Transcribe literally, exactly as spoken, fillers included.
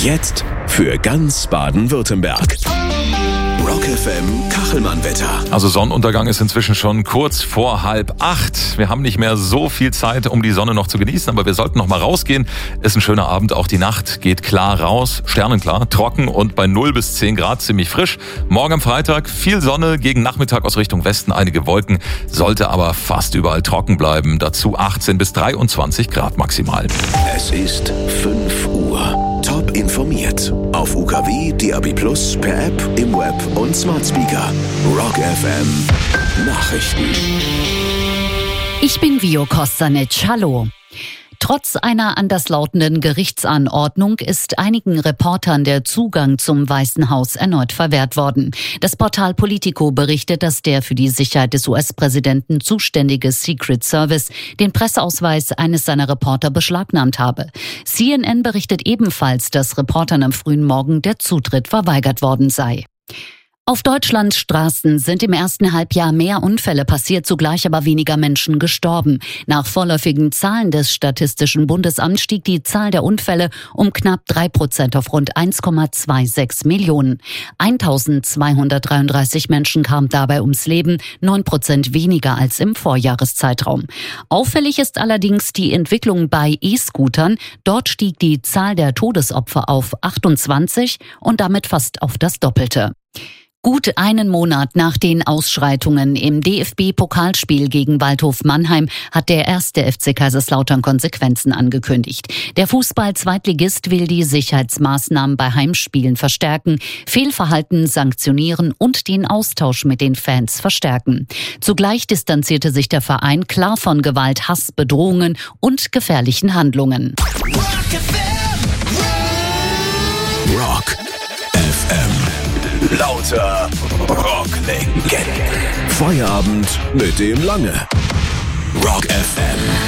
Jetzt für ganz Baden-Württemberg. Rock F M Kachelmann-Wetter. Also Sonnenuntergang ist inzwischen schon kurz vor halb acht. Wir haben nicht mehr so viel Zeit, um die Sonne noch zu genießen, aber wir sollten noch mal rausgehen. Ist ein schöner Abend, auch die Nacht geht klar raus, sternenklar, trocken und bei null bis zehn Grad ziemlich frisch. Morgen am Freitag viel Sonne, gegen Nachmittag aus Richtung Westen einige Wolken, sollte aber fast überall trocken bleiben. Dazu achtzehn bis dreiundzwanzig Grad maximal. Es ist fünf Uhr. Top informiert. Auf U K W, D A B plus, per App, im Web und Smart Speaker. Rock F M Nachrichten. Ich bin Vio Kostanic. Hallo. Trotz einer anderslautenden Gerichtsanordnung ist einigen Reportern der Zugang zum Weißen Haus erneut verwehrt worden. Das Portal Politico berichtet, dass der für die Sicherheit des U S-Präsidenten zuständige Secret Service den Presseausweis eines seiner Reporter beschlagnahmt habe. C N N berichtet ebenfalls, dass Reportern am frühen Morgen der Zutritt verweigert worden sei. Auf Deutschlands Straßen sind im ersten Halbjahr mehr Unfälle passiert, zugleich aber weniger Menschen gestorben. Nach vorläufigen Zahlen des Statistischen Bundesamts stieg die Zahl der Unfälle um knapp drei Prozent auf rund eins Komma sechsundzwanzig Millionen. eintausendzweihundertdreiunddreißig Menschen kamen dabei ums Leben, neun Prozent weniger als im Vorjahreszeitraum. Auffällig ist allerdings die Entwicklung bei E-Scootern. Dort stieg die Zahl der Todesopfer auf achtundzwanzig und damit fast auf das Doppelte. Gut einen Monat nach den Ausschreitungen im D F B-Pokalspiel gegen Waldhof Mannheim hat der erste F C Kaiserslautern Konsequenzen angekündigt. Der Fußball-Zweitligist will die Sicherheitsmaßnahmen bei Heimspielen verstärken, Fehlverhalten sanktionieren und den Austausch mit den Fans verstärken. Zugleich distanzierte sich der Verein klar von Gewalt, Hass, Bedrohungen und gefährlichen Handlungen. Rock F M. Lauter Rocklegenden. Feierabend mit dem Lange. Rock F M.